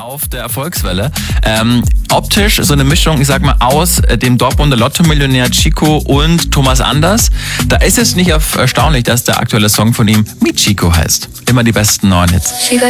auf der Erfolgswelle. Optisch so eine Mischung, ich sag mal, aus dem Dortmunder Lotto-Millionär Chico und Thomas Anders. Da ist es nicht erstaunlich, dass der aktuelle Song von ihm Mi Chico heißt. Immer die besten neuen Hits.